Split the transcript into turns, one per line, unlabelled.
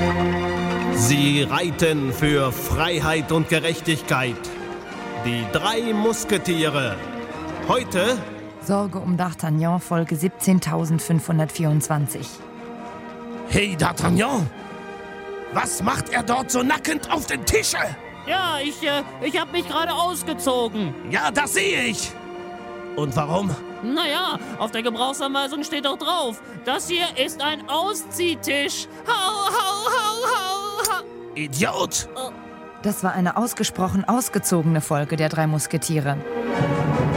Sie reiten für Freiheit und Gerechtigkeit. Die 3 Musketiere. Heute
Sorge um D'Artagnan, Folge 17.524.
Hey, D'Artagnan! Was macht er dort so nackend auf dem Tische?
Ja, ich hab mich gerade ausgezogen.
Ja, das sehe ich. Und warum?
Naja, auf der Gebrauchsanweisung steht doch drauf. Das hier ist ein Ausziehtisch. Hau, hau, hau, hau, hau.
Idiot!
Das war eine ausgesprochen ausgezogene Folge der 3 Musketiere.